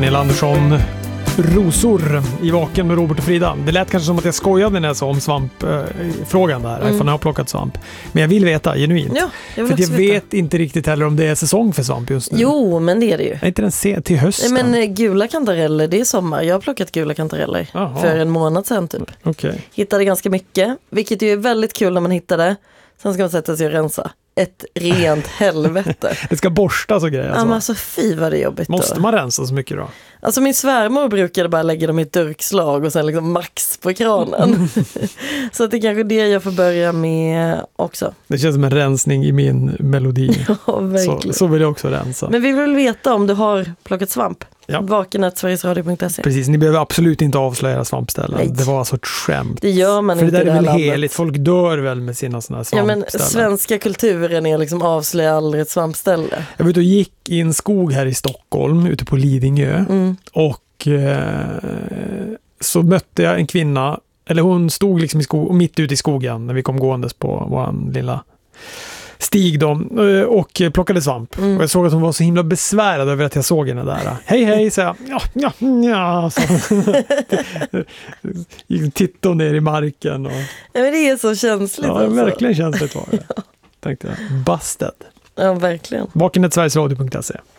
Pernilla Andersson, rosor i Vaken med Robert och Frida. Det lät kanske som att jag skojade när jag sa om svampfrågan där, ifall jag har plockat svamp. Men jag vill veta, genuint. Ja, för jag vet inte riktigt heller om det är säsong för svamp just nu. Jo, men det är det ju. Är inte den till hösten? Men gula kantareller, det är sommar. Jag har plockat gula kantareller för en månad sedan typ. Okay. Hittade ganska mycket, vilket ju är väldigt kul när man hittar det. Sen ska man sätta sig och rensa. Ett rent helvete. Det ska borstas och grejer. Ja, men alltså fy vad det är jobbigt. Måste man rensa så mycket då? Alltså min svärmor brukade bara lägga dem i ett durkslag och sen liksom max på kranen. Så att det är kanske det jag får börja med också. Det känns som en rensning i min melodi. Ja, verkligen. Så vill jag också rensa. Men vi vill veta om du har plockat svamp. Ja. Vaken@sverigesradio.se. Precis, ni behöver absolut inte avslöja svampställen. Nej. Det var alltså ett skämt. Det gör man för inte. För det där är väl heligt. Folk dör väl med sina sådana här svampställen. Ja, men svenska kulturen är liksom avslöja aldrig ett svampställe. Jag var ute och gick i en skog här i Stockholm, ute på Lidingö. Och så mötte jag en kvinna, eller hon stod liksom mitt ute i skogen när vi kom gåendes på vår lilla stig då, och plockade svamp. Och jag såg att hon var så himla besvärad över att jag såg henne där. Hej, sa jag. Ja. Så tittade hon ner i marken. Och... Ja, men det är så känsligt. Ja, alltså. Verkligen känsligt var det. Tänkte jag. Busted. Ja, verkligen. Vaken@sverigesradio.se.